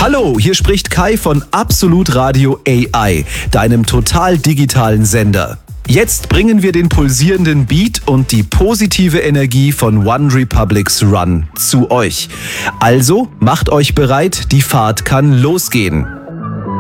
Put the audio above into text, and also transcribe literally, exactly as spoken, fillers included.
Hallo, hier spricht Kai von Absolut Radio A I, deinem total digitalen Sender. Jetzt bringen wir den pulsierenden Beat und die positive Energie von One Republic's Run zu euch. Also macht euch bereit, die Fahrt kann losgehen.